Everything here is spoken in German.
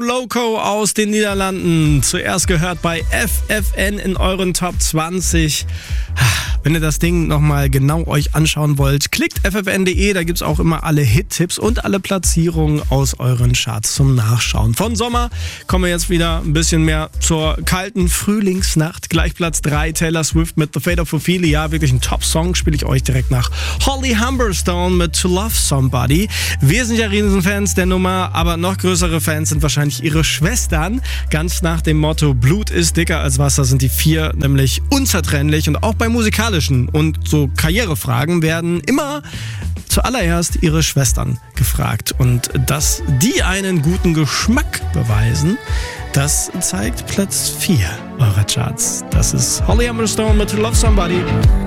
Loco aus den Niederlanden. Zuerst gehört bei FFN in euren Top 20. Wenn ihr das Ding nochmal genau euch anschauen wollt, klickt ffn.de, da gibt's auch immer alle Hit-Tipps und alle Platzierungen aus euren Charts zum Nachschauen. Von Sommer kommen wir jetzt wieder ein bisschen mehr zur kalten Frühlingsnacht. Gleich Platz 3, Taylor Swift mit The Fate of Ophelia. Wirklich ein Top-Song, spiele ich euch direkt nach. Holly Humberstone mit To Love Somebody. Wir sind ja Riesenfans der Nummer, aber noch größere Fans sind wahrscheinlich ihre Schwestern. Ganz nach dem Motto, Blut ist dicker als Wasser sind die vier nämlich unzertrennlich. Und auch bei musikalischen und so Karrierefragen werden immer zuallererst ihre Schwestern gefragt. Und dass die einen guten Geschmack beweisen, das zeigt Platz 4 eurer Charts. Das ist Holly Humberstone mit To Love Somebody.